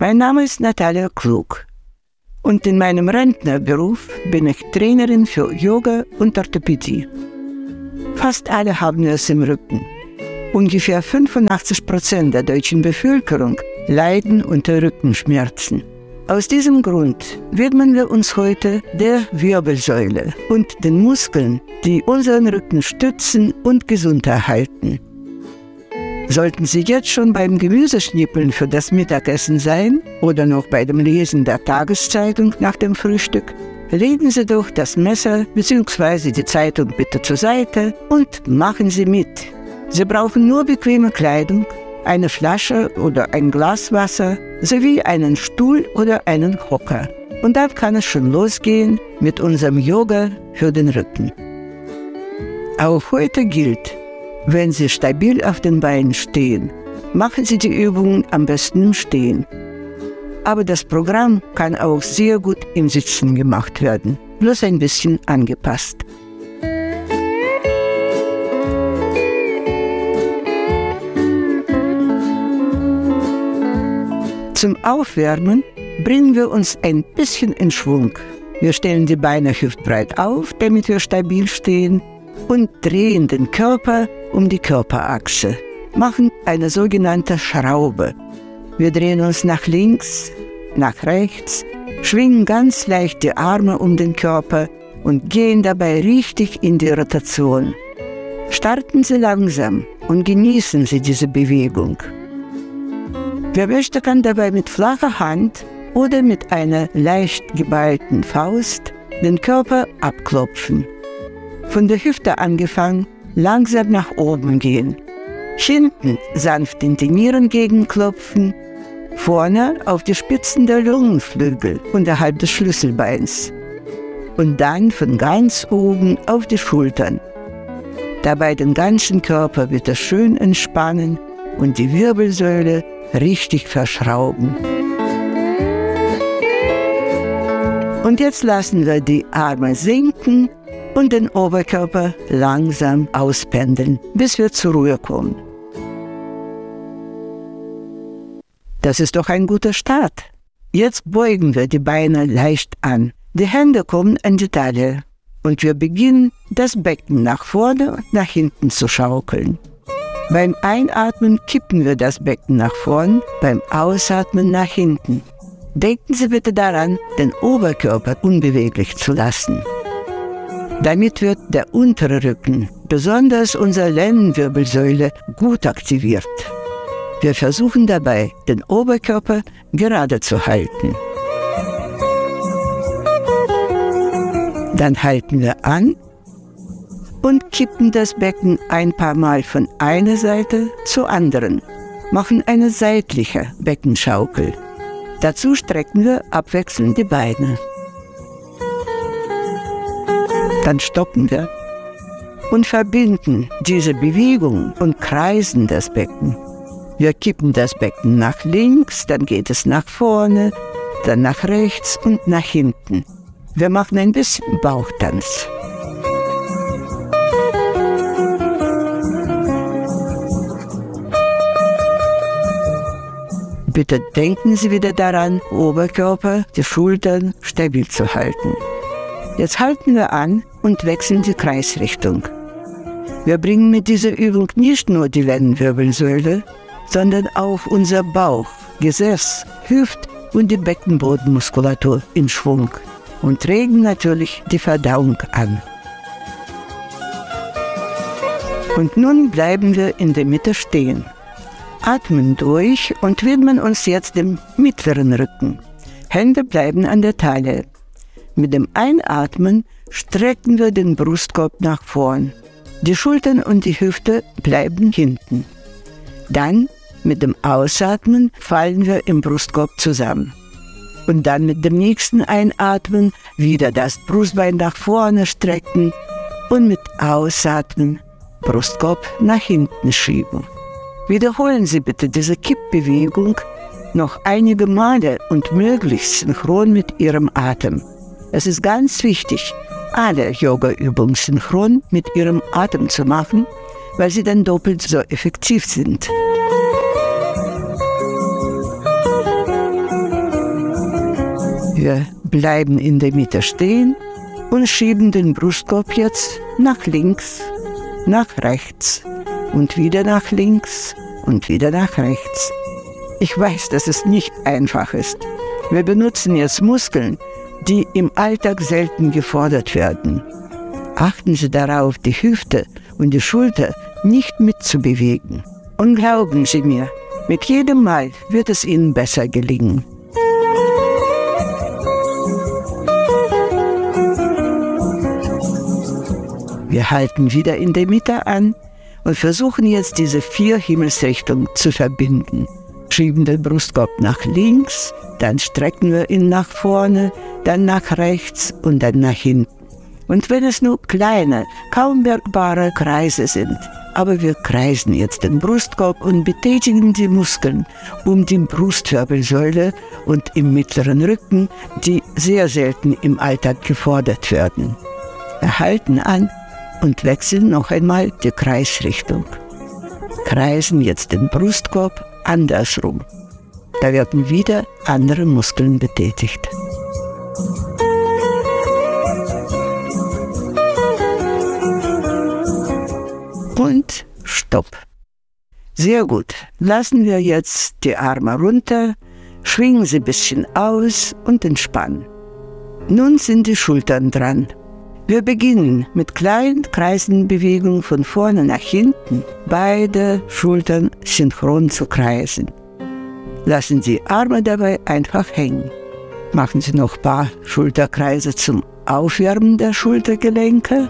Mein Name ist Natalia Klug und in meinem Rentnerberuf bin ich Trainerin für Yoga und Orthopädie. Fast alle haben es im Rücken. Ungefähr 85% der deutschen Bevölkerung leiden unter Rückenschmerzen. Aus diesem Grund widmen wir uns heute der Wirbelsäule und den Muskeln, die unseren Rücken stützen und gesund erhalten. Sollten Sie jetzt schon beim Gemüseschnippeln für das Mittagessen sein oder noch bei dem Lesen der Tageszeitung nach dem Frühstück, legen Sie doch das Messer bzw. die Zeitung bitte zur Seite und machen Sie mit. Sie brauchen nur bequeme Kleidung, eine Flasche oder ein Glas Wasser sowie einen Stuhl oder einen Hocker. Und dann kann es schon losgehen mit unserem Yoga für den Rücken. Auch heute gilt: Wenn Sie stabil auf den Beinen stehen, machen Sie die Übungen am besten im Stehen. Aber das Programm kann auch sehr gut im Sitzen gemacht werden, bloß ein bisschen angepasst. Zum Aufwärmen bringen wir uns ein bisschen in Schwung. Wir stellen die Beine hüftbreit auf, damit wir stabil stehen, und drehen den Körper um die Körperachse, machen eine sogenannte Schraube. Wir drehen uns nach links, nach rechts, schwingen ganz leicht die Arme um den Körper und gehen dabei richtig in die Rotation. Starten Sie langsam und genießen Sie diese Bewegung. Wer möchte, kann dabei mit flacher Hand oder mit einer leicht geballten Faust den Körper abklopfen. Von der Hüfte angefangen, langsam nach oben gehen. Hinten sanft in die Nierengegend klopfen, vorne auf die Spitzen der Lungenflügel unterhalb des Schlüsselbeins und dann von ganz oben auf die Schultern. Dabei den ganzen Körper bitte schön entspannen und die Wirbelsäule richtig verschrauben. Und jetzt lassen wir die Arme sinken und den Oberkörper langsam auspendeln, bis wir zur Ruhe kommen. Das ist doch ein guter Start. Jetzt beugen wir die Beine leicht an. Die Hände kommen an die Taille und wir beginnen, das Becken nach vorne und nach hinten zu schaukeln. Beim Einatmen kippen wir das Becken nach vorn, beim Ausatmen nach hinten. Denken Sie bitte daran, den Oberkörper unbeweglich zu lassen. Damit wird der untere Rücken, besonders unsere Lendenwirbelsäule, gut aktiviert. Wir versuchen dabei, den Oberkörper gerade zu halten. Dann halten wir an und kippen das Becken ein paar Mal von einer Seite zur anderen, machen eine seitliche Beckenschaukel. Dazu strecken wir abwechselnd die Beine. Dann stoppen wir und verbinden diese Bewegung und kreisen das Becken. Wir kippen das Becken nach links, dann geht es nach vorne, dann nach rechts und nach hinten. Wir machen ein bisschen Bauchtanz. Bitte denken Sie wieder daran, Oberkörper, die Schultern stabil zu halten. Jetzt halten wir an und wechseln die Kreisrichtung. Wir bringen mit dieser Übung nicht nur die Lendenwirbelsäule, sondern auch unser Bauch, Gesäß, Hüft- und die Beckenbodenmuskulatur in Schwung und regen natürlich die Verdauung an. Und nun bleiben wir in der Mitte stehen. Atmen durch und widmen uns jetzt dem mittleren Rücken. Hände bleiben an der Taille. Mit dem Einatmen strecken wir den Brustkorb nach vorn. Die Schultern und die Hüfte bleiben hinten. Dann mit dem Ausatmen fallen wir im Brustkorb zusammen. Und dann mit dem nächsten Einatmen wieder das Brustbein nach vorne strecken und mit Ausatmen Brustkorb nach hinten schieben. Wiederholen Sie bitte diese Kippbewegung noch einige Male und möglichst synchron mit Ihrem Atem. Es ist ganz wichtig, alle Yoga-Übungen synchron mit Ihrem Atem zu machen, weil sie dann doppelt so effektiv sind. Wir bleiben in der Mitte stehen und schieben den Brustkorb jetzt nach links, nach rechts und wieder nach links und wieder nach rechts. Ich weiß, dass es nicht einfach ist. Wir benutzen jetzt Muskeln, die im Alltag selten gefordert werden. Achten Sie darauf, die Hüfte und die Schulter nicht mitzubewegen. Und glauben Sie mir, mit jedem Mal wird es Ihnen besser gelingen. Wir halten wieder in der Mitte an und versuchen jetzt diese 4 Himmelsrichtungen zu verbinden. Schieben den Brustkorb nach links, dann strecken wir ihn nach vorne, dann nach rechts und dann nach hinten. Und wenn es nur kleine, kaum merkbare Kreise sind, aber wir kreisen jetzt den Brustkorb und betätigen die Muskeln um die Brustwirbelsäule und im mittleren Rücken, die sehr selten im Alltag gefordert werden. Wir halten an und wechseln noch einmal die Kreisrichtung. Kreisen jetzt den Brustkorb andersrum. Da werden wieder andere Muskeln betätigt. Und Stopp. Sehr gut. Lassen wir jetzt die Arme runter, schwingen sie ein bisschen aus und entspannen. Nun sind die Schultern dran. Wir beginnen mit kleinen kreisenden Bewegungen von vorne nach hinten, beide Schultern synchron zu kreisen. Lassen Sie Arme dabei einfach hängen. Machen Sie noch ein paar Schulterkreise zum Aufwärmen der Schultergelenke.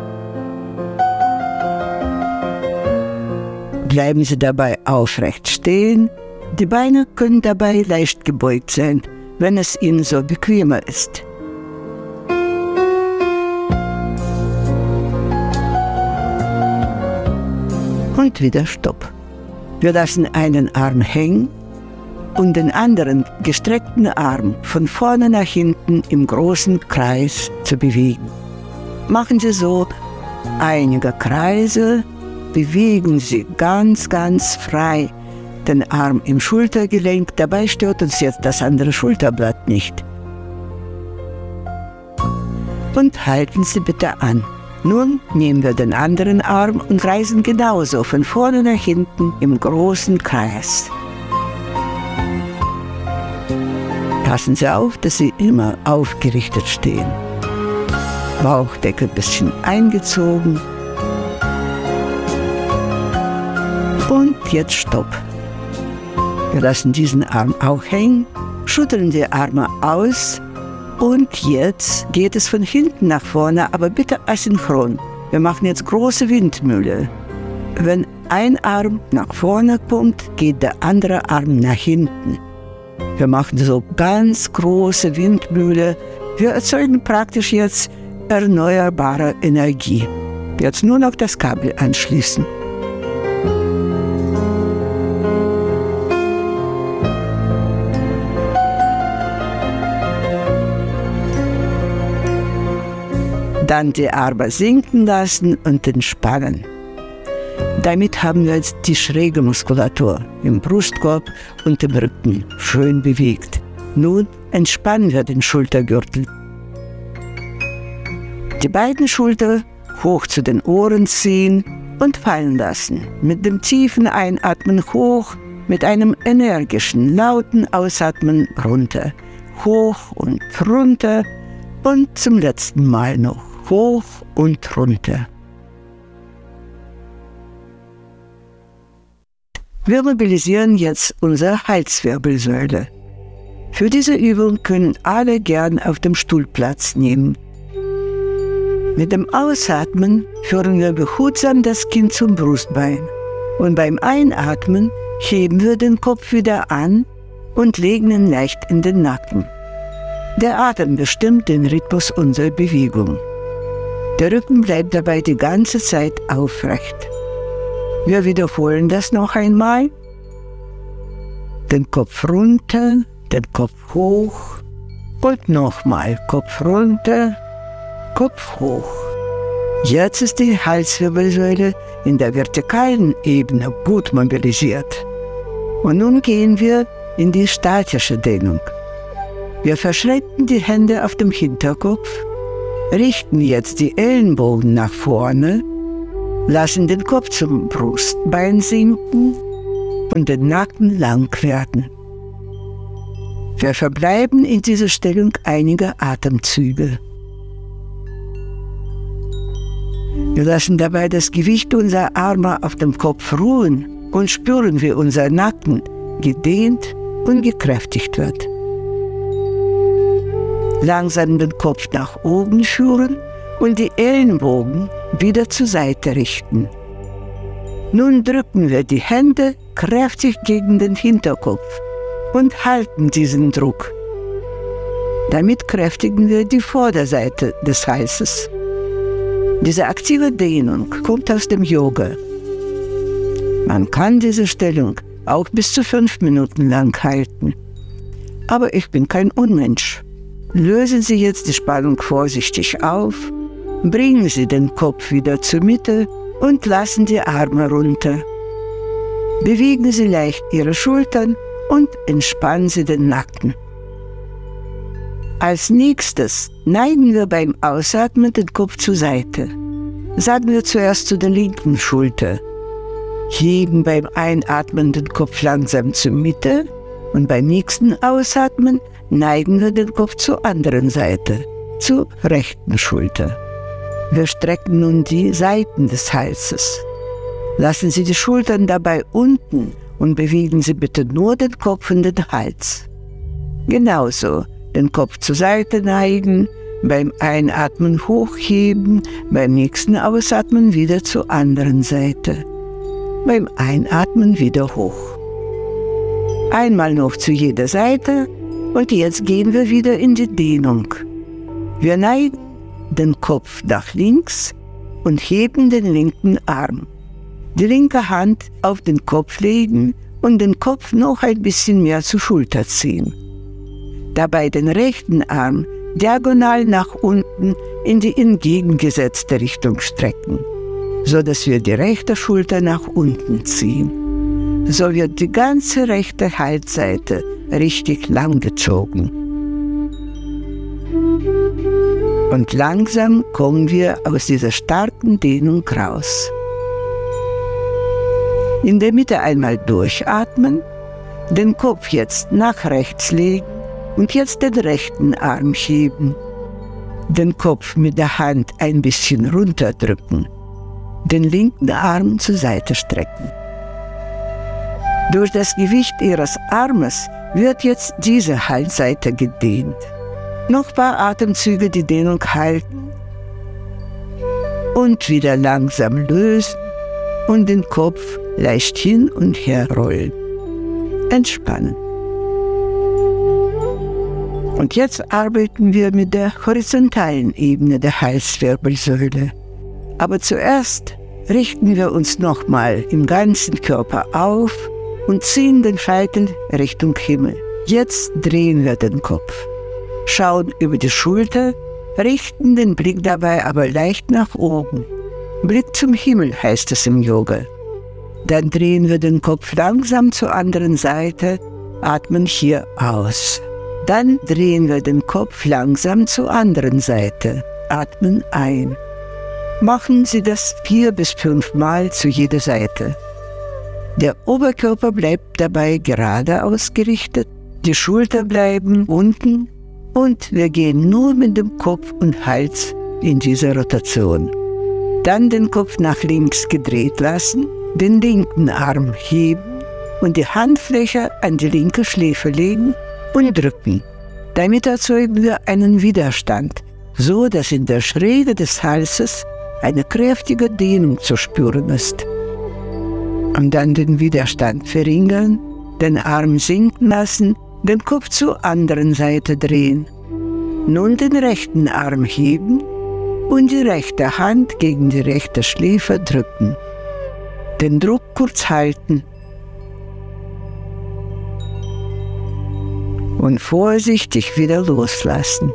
Bleiben Sie dabei aufrecht stehen. Die Beine können dabei leicht gebeugt sein, wenn es Ihnen so bequemer ist. Und wieder Stopp. Wir lassen einen Arm hängen und den anderen gestreckten Arm von vorne nach hinten im großen Kreis zu bewegen. Machen Sie so einige Kreise, bewegen Sie ganz, ganz frei den Arm im Schultergelenk. Dabei stört uns jetzt das andere Schulterblatt nicht. Und halten Sie bitte an. Nun nehmen wir den anderen Arm und kreisen genauso von vorne nach hinten im großen Kreis. Passen Sie auf, dass Sie immer aufgerichtet stehen. Bauchdeckel ein bisschen eingezogen. Und jetzt Stopp. Wir lassen diesen Arm auch hängen, schütteln die Arme aus. Und jetzt geht es von hinten nach vorne, aber bitte asynchron. Wir machen jetzt große Windmühle. Wenn ein Arm nach vorne kommt, geht der andere Arm nach hinten. Wir machen so ganz große Windmühle. Wir erzeugen praktisch jetzt erneuerbare Energie. Jetzt nur noch das Kabel anschließen. Dann die Arme sinken lassen und entspannen. Damit haben wir jetzt die schräge Muskulatur im Brustkorb und im Rücken schön bewegt. Nun entspannen wir den Schultergürtel. Die beiden Schultern hoch zu den Ohren ziehen und fallen lassen. Mit dem tiefen Einatmen hoch, mit einem energischen, lauten Ausatmen runter. Hoch und runter und zum letzten Mal noch. Hoch und runter. Wir mobilisieren jetzt unsere Halswirbelsäule. Für diese Übung können alle gern auf dem Stuhl Platz nehmen. Mit dem Ausatmen führen wir behutsam das Kinn zum Brustbein. Und beim Einatmen heben wir den Kopf wieder an und legen ihn leicht in den Nacken. Der Atem bestimmt den Rhythmus unserer Bewegung. Der Rücken bleibt dabei die ganze Zeit aufrecht. Wir wiederholen das noch einmal. Den Kopf runter, den Kopf hoch und nochmal Kopf runter, Kopf hoch. Jetzt ist die Halswirbelsäule in der vertikalen Ebene gut mobilisiert. Und nun gehen wir in die statische Dehnung. Wir verschränkten die Hände auf dem Hinterkopf, richten jetzt die Ellenbogen nach vorne, lassen den Kopf zum Brustbein sinken und den Nacken lang werden. Wir verbleiben in dieser Stellung einige Atemzüge. Wir lassen dabei das Gewicht unserer Arme auf dem Kopf ruhen und spüren, wie unser Nacken gedehnt und gekräftigt wird. Langsam den Kopf nach oben führen und die Ellenbogen wieder zur Seite richten. Nun drücken wir die Hände kräftig gegen den Hinterkopf und halten diesen Druck. Damit kräftigen wir die Vorderseite des Halses. Diese aktive Dehnung kommt aus dem Yoga. Man kann diese Stellung auch bis zu 5 Minuten lang halten. Aber ich bin kein Unmensch. Lösen Sie jetzt die Spannung vorsichtig auf, bringen Sie den Kopf wieder zur Mitte und lassen die Arme runter. Bewegen Sie leicht Ihre Schultern und entspannen Sie den Nacken. Als nächstes neigen wir beim Ausatmen den Kopf zur Seite. Sagen wir zuerst zu der linken Schulter. Heben beim Einatmen den Kopf langsam zur Mitte und beim nächsten Ausatmen neigen wir den Kopf zur anderen Seite, zur rechten Schulter. Wir strecken nun die Seiten des Halses. Lassen Sie die Schultern dabei unten und bewegen Sie bitte nur den Kopf und den Hals. Genauso den Kopf zur Seite neigen, beim Einatmen hochheben, beim nächsten Ausatmen wieder zur anderen Seite. Beim Einatmen wieder hoch. Einmal noch zu jeder Seite und jetzt gehen wir wieder in die Dehnung. Wir neigen den Kopf nach links und heben den linken Arm. Die linke Hand auf den Kopf legen und den Kopf noch ein bisschen mehr zur Schulter ziehen. Dabei den rechten Arm diagonal nach unten in die entgegengesetzte Richtung strecken, so dass wir die rechte Schulter nach unten ziehen. So wird die ganze rechte Halsseite richtig lang gezogen. Und langsam kommen wir aus dieser starken Dehnung raus. In der Mitte einmal durchatmen, den Kopf jetzt nach rechts legen und jetzt den rechten Arm heben. Den Kopf mit der Hand ein bisschen runterdrücken, den linken Arm zur Seite strecken. Durch das Gewicht Ihres Armes wird jetzt diese Halsseite gedehnt. Noch ein paar Atemzüge die Dehnung halten und wieder langsam lösen und den Kopf leicht hin und her rollen. Entspannen. Und jetzt arbeiten wir mit der horizontalen Ebene der Halswirbelsäule. Aber zuerst richten wir uns nochmal im ganzen Körper auf und ziehen den Scheitel Richtung Himmel. Jetzt drehen wir den Kopf. Schauen über die Schulter, richten den Blick dabei aber leicht nach oben. Blick zum Himmel heißt es im Yoga. Dann drehen wir den Kopf langsam zur anderen Seite, atmen hier aus. Dann drehen wir den Kopf langsam zur anderen Seite, atmen ein. Machen Sie das 4 bis 5 Mal zu jeder Seite. Der Oberkörper bleibt dabei gerade ausgerichtet, die Schultern bleiben unten und wir gehen nur mit dem Kopf und Hals in diese Rotation. Dann den Kopf nach links gedreht lassen, den linken Arm heben und die Handfläche an die linke Schläfe legen und drücken. Damit erzeugen wir einen Widerstand, so dass in der Schräge des Halses eine kräftige Dehnung zu spüren ist. Und dann den Widerstand verringern, den Arm sinken lassen, den Kopf zur anderen Seite drehen. Nun den rechten Arm heben und die rechte Hand gegen die rechte Schläfe drücken. Den Druck kurz halten. Und vorsichtig wieder loslassen.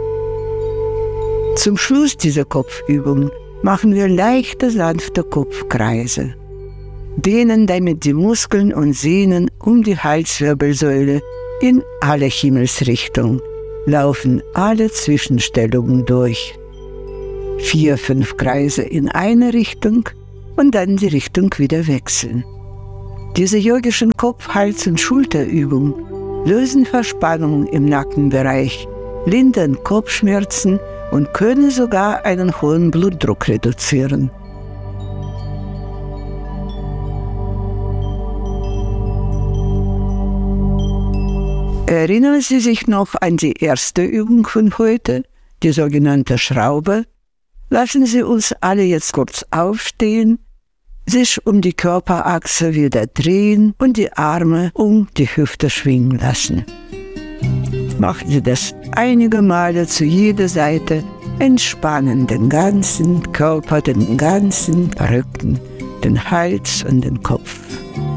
Zum Schluss dieser Kopfübung machen wir leichte, sanfte Kopfkreise. Dehnen damit die Muskeln und Sehnen um die Halswirbelsäule in alle Himmelsrichtungen. laufen alle Zwischenstellungen durch. 4, 5 Kreise in eine Richtung und dann die Richtung wieder wechseln. Diese yogischen Kopf-, Hals- und Schulterübungen lösen Verspannungen im Nackenbereich, lindern Kopfschmerzen und können sogar einen hohen Blutdruck reduzieren. Erinnern Sie sich noch an die erste Übung von heute, die sogenannte Schraube? Lassen Sie uns alle jetzt kurz aufstehen, sich um die Körperachse wieder drehen und die Arme um die Hüfte schwingen lassen. Machen Sie das einige Male zu jeder Seite, entspannen den ganzen Körper, den ganzen Rücken, den Hals und den Kopf.